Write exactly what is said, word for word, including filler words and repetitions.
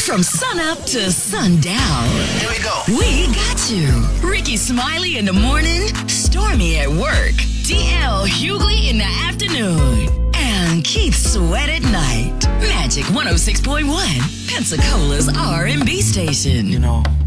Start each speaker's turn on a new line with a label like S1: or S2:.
S1: From sunup to sundown.
S2: Here we go.
S1: We got you. Ricky Smiley in the morning, Stormy at work, D L Hughley in the afternoon, and Keith Sweat at night. Magic one oh six point one, Pensacola's R and B station.
S2: You know,